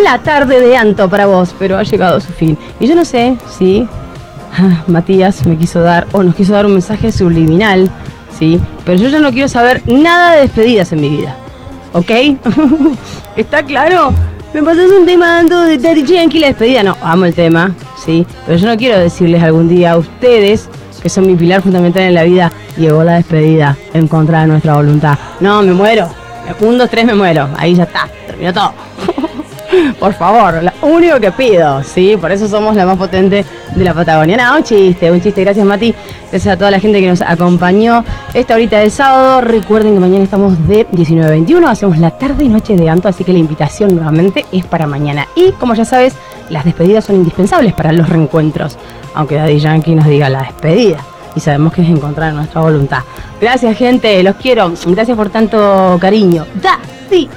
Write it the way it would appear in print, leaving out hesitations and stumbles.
la tarde de Anto para vos, pero ha llegado a su fin. Y yo no sé si Matías me quiso dar, o nos quiso dar un mensaje subliminal, ¿sí? Pero yo ya no quiero saber nada de despedidas en mi vida, ¿ok? ¿Está claro? Me pasas un tema de Daddy Yankee, la despedida. No, amo el tema, ¿sí? Pero yo no quiero decirles algún día a ustedes, que son mi pilar fundamental en la vida, llegó la despedida en contra de nuestra voluntad. No, me muero. 1, 2, 3 me muero. Ahí ya está, terminó todo. Por favor, lo único que pido, ¿sí? Por eso somos la más potente de la Patagonia. No, un chiste. Gracias, Mati. Gracias a toda la gente que nos acompañó esta horita de sábado. Recuerden que mañana estamos de 19 a 21. Hacemos la tarde y noche de Anto, así que la invitación nuevamente es para mañana. Y como ya sabes, las despedidas son indispensables para los reencuentros. Aunque Daddy Yankee nos diga la despedida. Y sabemos que es en contra de nuestra voluntad. Gracias, gente. Los quiero. Gracias por tanto cariño. Daddy.